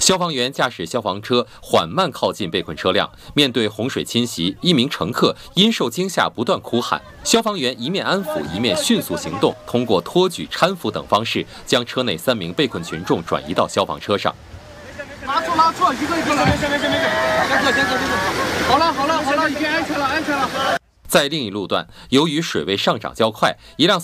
消防员驾驶消防车缓慢靠近被困车辆，面对洪水侵袭，一名乘客因受惊吓不断哭喊。消防员一面安抚，一面迅速行动，通过托举、搀扶等方式，将车内3名被困群众转移到消防车上。 拉住，一个一个来，没事，先走。好了，已经安全了。在另一路段，由于水位上涨较快，一辆